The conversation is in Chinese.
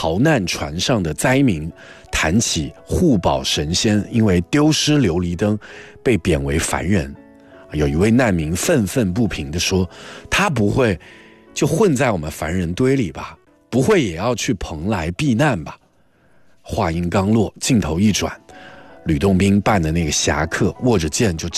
逃难船上的灾民谈起护保神仙因为丢失琉璃灯被贬为凡人。有一位难民愤愤不平地说，他不会就混在我们凡人堆里吧？不会也要去蓬莱避难吧？话音刚落，镜头一转，吕洞宾扮的那个侠客握着剑就